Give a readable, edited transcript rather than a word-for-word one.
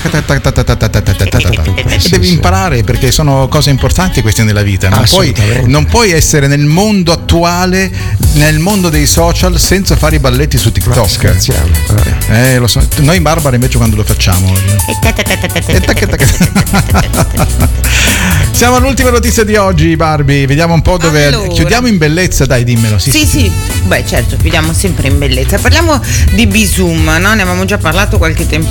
Devi imparare, perché sono cose importanti queste nella vita. Non puoi essere nel mondo attuale, nel mondo dei social, senza fare i balletti su TikTok. Scherziamo. Lo so. Noi Barbara invece quando lo facciamo. Siamo all'ultima notizia di oggi, Barbie. Vediamo un po' dove chiudiamo in bellezza, dai, dimmelo. Sì. Beh, certo, chiudiamo sempre in bellezza. Parliamo di Bisum, no? Ne avevamo già parlato qualche tempo